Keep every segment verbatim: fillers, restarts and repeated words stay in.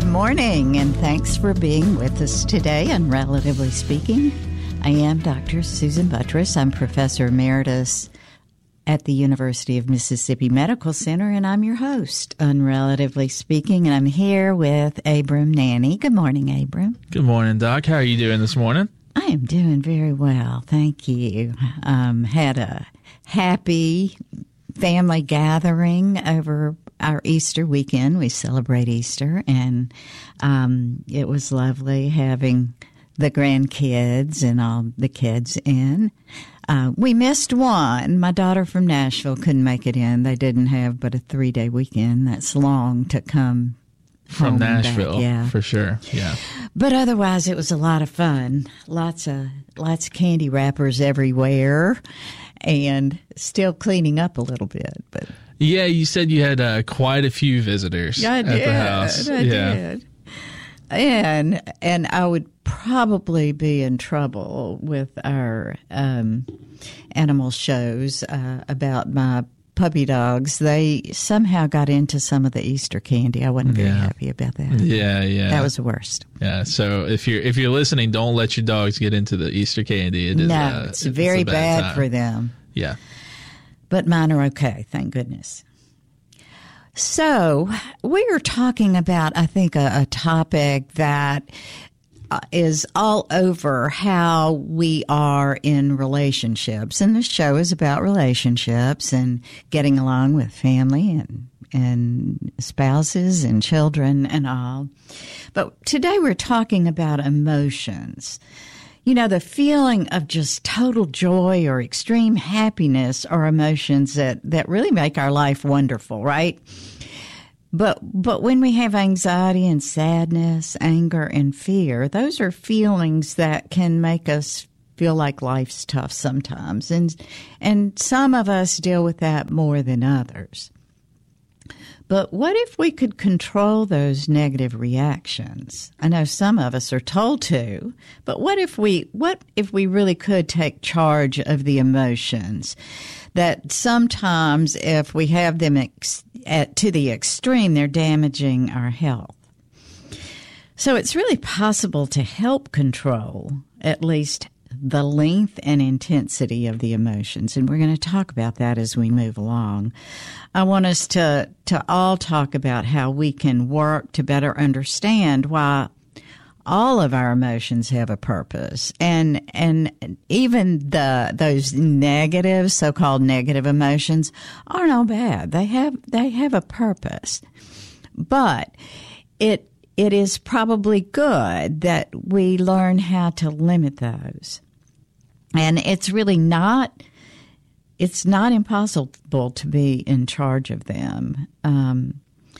morning, and thanks for being with us today on Relatively Speaking. I am Doctor Susan Buttross. I'm Professor Emeritus at the University of Mississippi Medical Center, and I'm your host on Relatively Speaking, and I'm here with Abram Nanny. Good morning, Abram. Good morning, Doc. How are you doing this morning? I am doing very well, thank you. Um, had a happy family gathering over our Easter weekend. We celebrate Easter, and um, it was lovely having the grandkids and all the kids in. Uh, we missed one. My daughter from Nashville couldn't make it in. They didn't have but a three-day weekend. That's long to come from home Nashville, back. Yeah, for sure. Yeah, but otherwise, it was a lot of fun. Lots of lots of candy wrappers everywhere, and still cleaning up a little bit. But yeah, you said you had uh, quite a few visitors I at did, the house. I yeah. did. And and I would probably be in trouble with our um, animal shows uh, about my puppy dogs. They somehow got into some of the Easter candy. I wasn't very Yeah. happy about that. Yeah, yeah. That was the worst. Yeah, so if you're if you're listening, don't let your dogs get into the Easter candy. It is, no, uh, it's very a bad, bad time. for them. Yeah. But mine are okay, thank goodness. So we are talking about, I think, a, a topic that uh, is all over how we are in relationships. And this show is about relationships and getting along with family and, and spouses and children and all. But today we're talking about emotions. You know, the feeling of just total joy or extreme happiness are emotions that, that really make our life wonderful, right? But but when we have anxiety and sadness, anger and fear, those are feelings that can make us feel like life's tough sometimes. And and some of us deal with that more than others. But what if we could control those negative reactions? I know some of us are told to, but what if we what if we really could take charge of the emotions? That sometimes if we have them ex- at, to the extreme, they're damaging our health. So it's really possible to help control at least the length and intensity of the emotions. And we're going to talk about that as we move along. I want us to, to all talk about how we can work to better understand why all of our emotions have a purpose. And, and even the, those negative, so-called negative emotions aren't all bad. They have, they have a purpose. But it, it is probably good that we learn how to limit those. And it's really not, it's not impossible to be in charge of them. Um,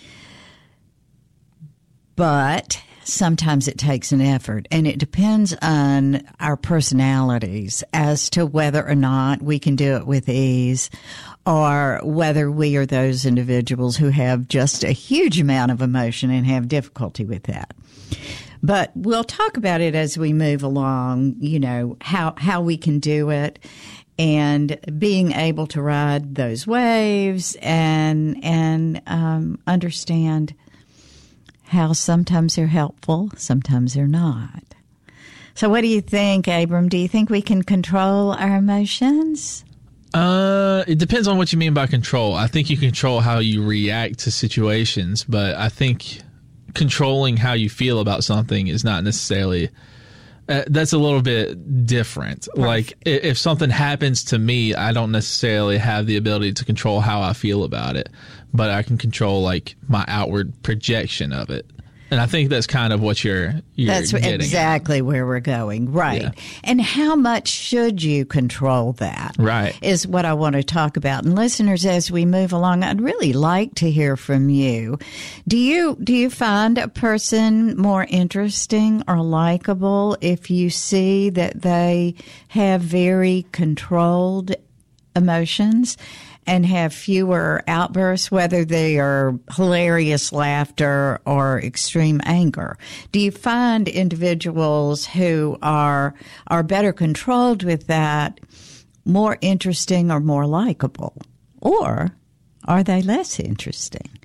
but sometimes it takes an effort, and it depends on our personalities as to whether or not we can do it with ease, or whether we are those individuals who have just a huge amount of emotion and have difficulty with that. But we'll talk about it as we move along, you know, how, how we can do it and being able to ride those waves and, and, um, understand how sometimes they're helpful, sometimes they're not. So what do you think, Abram? Do you think we can control our emotions? Uh, it depends on what you mean by control. I think you control how you react to situations, but I think controlling how you feel about something is not necessarily uh, that's a little bit different. Right. Like if, if something happens to me, I don't necessarily have the ability to control how I feel about it, but I can control like my outward projection of it. And I think that's kind of what you're, you're That's getting exactly at. where we're going. Right. Yeah. And how much should you control that? Right. Is what I want to talk about. And listeners, as we move along, I'd really like to hear from you. Do you, do you find a person more interesting or likable if you see that they have very controlled emotions and have fewer outbursts, whether they are hilarious laughter or extreme anger? Do you find individuals who are are better controlled with that more interesting or more likable? Or are they less interesting?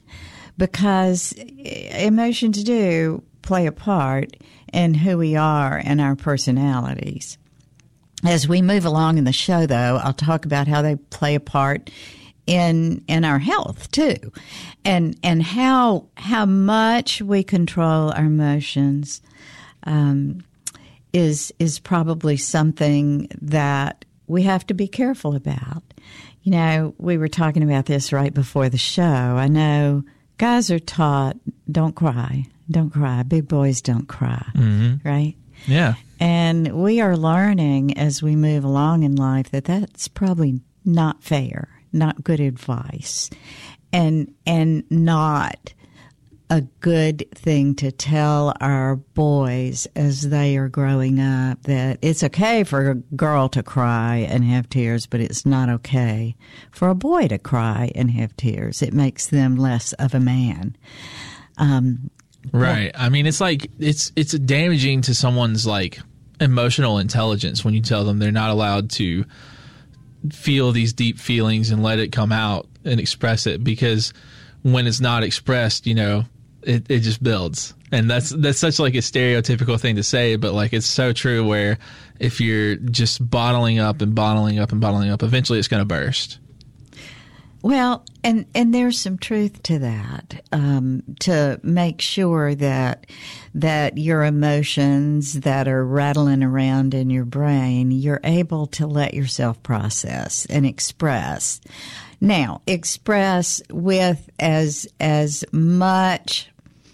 because emotions do play a part in who we are and our personalities. As we move along in the show, though, I'll talk about how they play a part in in our health too, and and how how much we control our emotions um, is is probably something that we have to be careful about. You know, we were talking about this right before the show. I know guys are taught, don't cry, don't cry. Big boys don't cry, mm-hmm. right? Yeah. And we are learning as we move along in life that that's probably not fair, not good advice, and and not a good thing to tell our boys as they are growing up, that it's okay for a girl to cry and have tears, but it's not okay for a boy to cry and have tears. It makes them less of a man. Um, right. I mean, it's like it's it's damaging to someone's like emotional intelligence when you tell them they're not allowed to feel these deep feelings and let it come out and express it, because when it's not expressed, you know, it, it just builds. And that's that's such like a stereotypical thing to say, but like it's so true, where if you're just bottling up and bottling up and bottling up, eventually it's going to burst. Well, and, and there's some truth to that, um, to make sure that that your emotions that are rattling around in your brain, you're able to let yourself process and express. Now, express with as as much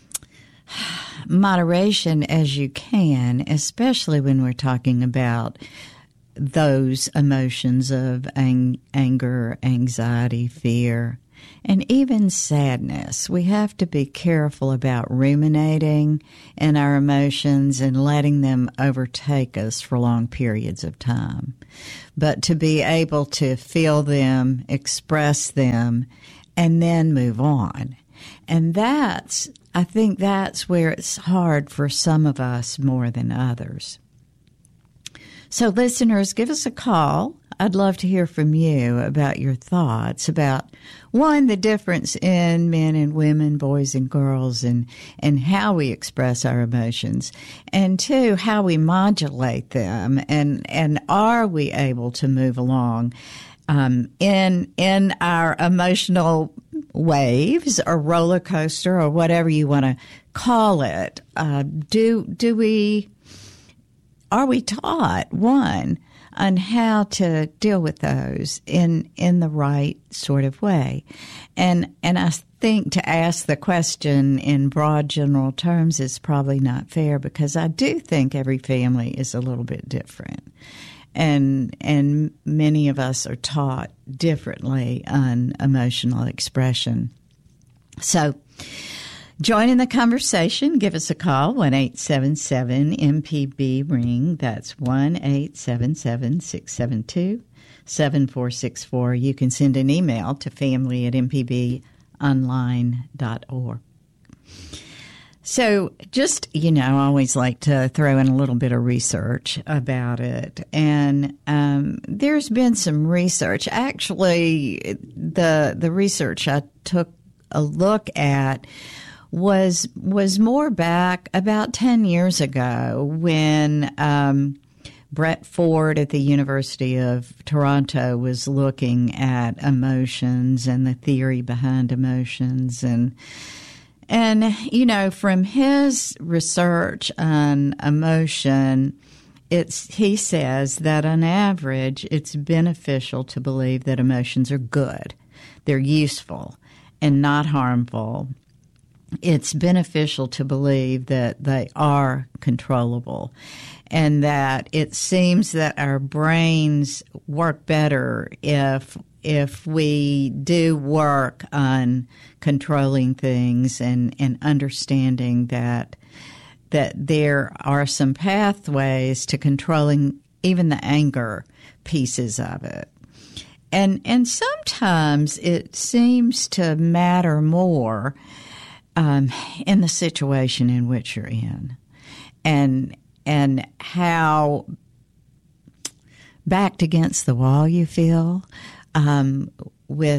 moderation as you can, especially when we're talking about those emotions of ang- anger, anxiety, fear, and even sadness. We have to be careful about ruminating in our emotions and letting them overtake us for long periods of time. But to be able to feel them, express them, and then move on. And that's, I think that's where it's hard for some of us more than others. So listeners, give us a call. I'd love to hear from you about your thoughts about, one, the difference in men and women, boys and girls, and, and how we express our emotions, and two, how we modulate them, and, and are we able to move along um, in in our emotional waves or roller coaster or whatever you want to call it. Uh, do do we... Are we taught, one, on how to deal with those in in the right sort of way? And and I think to ask the question in broad general terms is probably not fair, because I do think every family is a little bit different. And and many of us are taught differently on emotional expression. So join in the conversation. Give us a call, one eight seven seven M P B ring. That's one eight seven seven, six seven two, seven four six four. You can send an email to family at m p b online dot org. So just, you know, I always like to throw in a little bit of research about it. And um, there's been some research. Actually, the the research I took a look at was was more back about ten years ago, when um, Brett Ford at the University of Toronto was looking at emotions and the theory behind emotions. And, and you know, from his research on emotion, it's he says that on average it's beneficial to believe that emotions are good, they're useful, and not harmful. It's beneficial to believe that they are controllable, and that it seems that our brains work better if if we do work on controlling things and, and understanding that that there are some pathways to controlling even the anger pieces of it. And and sometimes it seems to matter more Um, in the situation in which you're in, and and how backed against the wall you feel um, with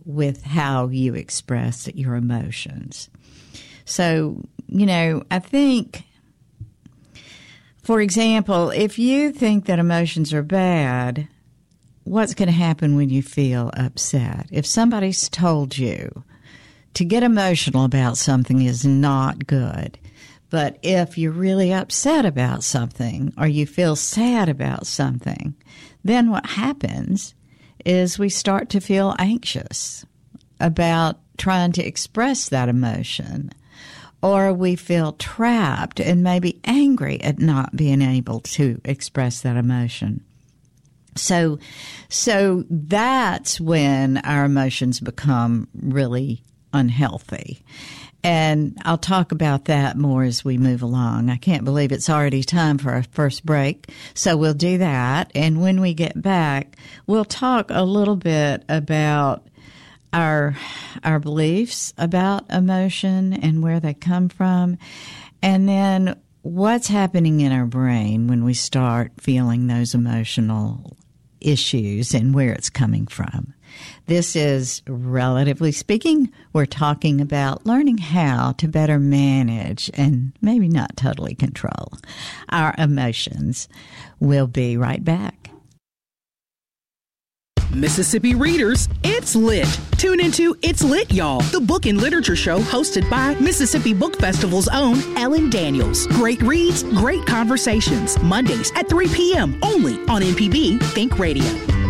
with how you express your emotions. So, you know, I think, for example, if you think that emotions are bad, what's going to happen when you feel upset? If somebody's told you to get emotional about something is not good, but if you're really upset about something or you feel sad about something, then what happens is we start to feel anxious about trying to express that emotion, or we feel trapped and maybe angry at not being able to express that emotion. So, so that's when our emotions become really unhealthy. And I'll talk about that more as we move along. I can't believe it's already time for our first break. So we'll do that. And when we get back, we'll talk a little bit about our our beliefs about emotion and where they come from. And then what's happening in our brain when we start feeling those emotional issues and where it's coming from. This is, relatively speaking, we're talking about learning how to better manage and maybe not totally control our emotions. We'll be right back. Mississippi readers, it's lit. Tune into It's Lit, Y'all, the book and literature show hosted by Mississippi Book Festival's own Ellen Daniels. Great reads, great conversations. Mondays at three p.m. only on M P B Think Radio.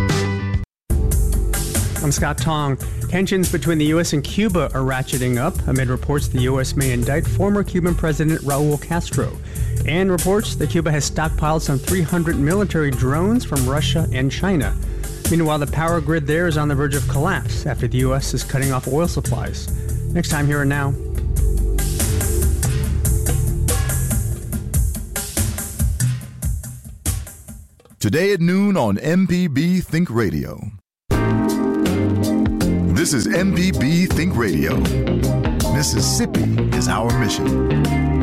I'm Scott Tong. Tensions between the U S and Cuba are ratcheting up amid reports the U S may indict former Cuban President Raul Castro, and reports that Cuba has stockpiled some three hundred military drones from Russia and China. Meanwhile, the power grid there is on the verge of collapse after the U S is cutting off oil supplies. Next time, Here and Now. Today at noon on M P B Think Radio. This is M P B Think Radio. Mississippi is our mission.